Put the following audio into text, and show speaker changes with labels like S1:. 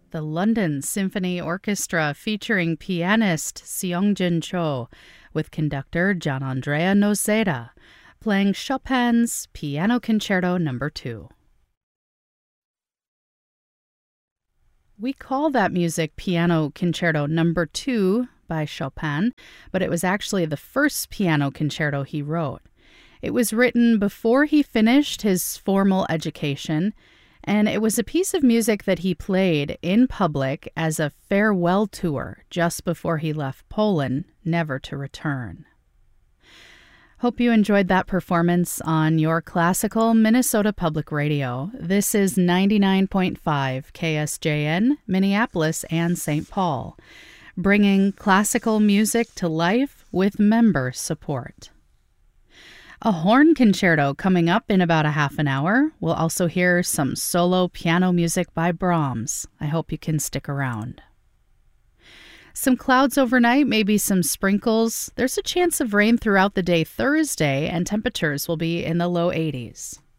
S1: the London Symphony Orchestra featuring pianist Seongjin Cho with conductor Gianandrea Noceda, playing Chopin's Piano Concerto No. 2. We call that music Piano Concerto No. 2 by Chopin, but it was actually the first piano concerto he wrote. It was written before he finished his formal education, and it was a piece of music that he played in public as a farewell tour just before he left Poland, never to return. Hope you enjoyed that performance on your classical Minnesota Public Radio. This is 99.5 KSJN, Minneapolis and St. Paul, bringing classical music to life with member support. A horn concerto coming up in about a half an hour. We'll also hear some solo piano music by Brahms. I hope you can stick around. Some clouds overnight, maybe some sprinkles. There's a chance of rain throughout the day Thursday, and temperatures will be in the low 80s.